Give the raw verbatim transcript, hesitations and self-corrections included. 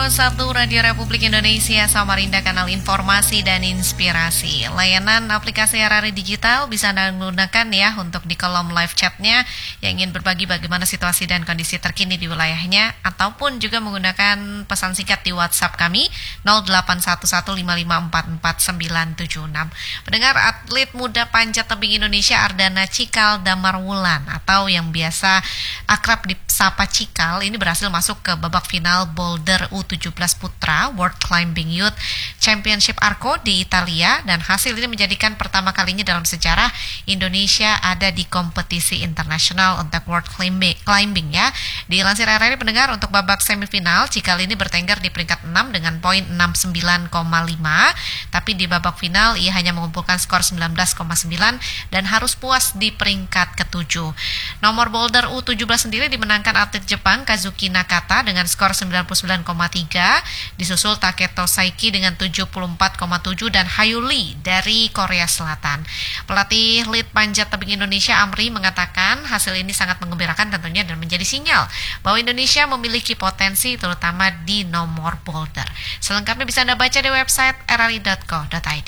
koma satu Radio Republik Indonesia Samarinda, kanal informasi dan inspirasi. Layanan aplikasi R R I Digital bisa Anda gunakan ya untuk di kolom live chatnya yang ingin berbagi bagaimana situasi dan kondisi terkini di wilayahnya, ataupun juga menggunakan pesan singkat di WhatsApp kami nol delapan satu satu lima lima empat empat sembilan tujuh enam. Pendengar, atlet muda panjat tebing Indonesia Ardana Cikal Damarwulan atau yang biasa akrab disapa Cikal ini berhasil masuk ke babak final boulder U tujuh belas Putra World Climbing Youth Championship Arco di Italia, dan hasil ini menjadikan pertama kalinya dalam sejarah Indonesia ada di kompetisi internasional untuk World Climbing, climbing ya. Dilansir R R I, pendengar, untuk babak semifinal Cikal ini bertengger di peringkat enam dengan poin enam puluh sembilan koma lima, tapi di babak final ia hanya mengumpulkan skor sembilan belas koma sembilan dan harus puas di peringkat ketujuh. Nomor boulder U tujuh belas sendiri dimenangkan atlet Jepang Kazuki Nakata dengan skor sembilan puluh sembilan koma tiga, disusul Taketo Saiki dengan tujuh puluh empat koma tujuh dan Hayu Lee dari Korea Selatan. Pelatih lead panjat tebing Indonesia Amri mengatakan hasil ini sangat menggembirakan tentunya dan menjadi sinyal bahwa Indonesia memiliki potensi terutama di nomor boulder. Selengkapnya bisa Anda baca di website r r i dot co dot i d.